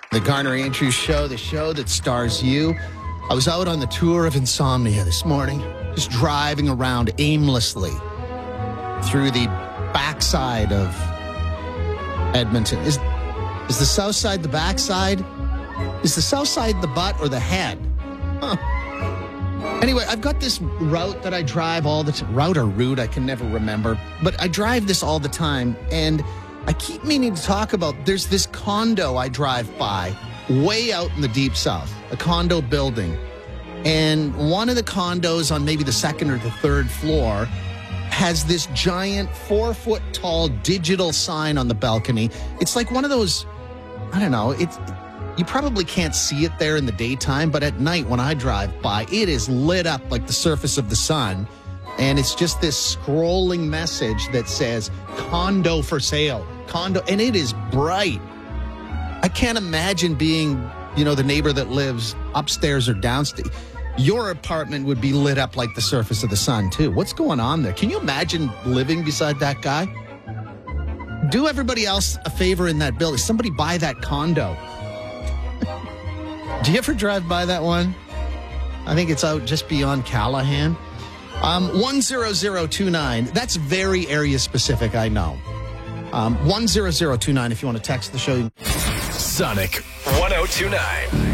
The Garner Andrews Show, the show that stars you. I was out on the tour of insomnia this morning, just driving around aimlessly through the backside of Edmonton. Is the south side the backside? Is the south side the butt or the head? Huh. Anyway, I've got this route that I drive all the time. Route or route, I can never remember. But I drive this all the time, and I keep meaning to talk about, there's this condo I drive by way out in the deep south, a condo building. And one of the condos on maybe the second or the third floor has this giant 4-foot-tall digital sign on the balcony. It's like one of those, I don't know, you probably can't see it there in the daytime, but at night when I drive by, it is lit up like the surface of the sun. And it's just this scrolling message that says, condo for sale, condo. And it is bright. I can't imagine being, the neighbor that lives upstairs or downstairs. Your apartment would be lit up like the surface of the sun, too. What's going on there? Can you imagine living beside that guy? Do everybody else a favor in that building. Somebody buy that condo. Do you ever drive by that one? I think it's out just beyond Callahan. 10029. That's very area specific, I know. 10029 if you want to text the show. Sonic 1029.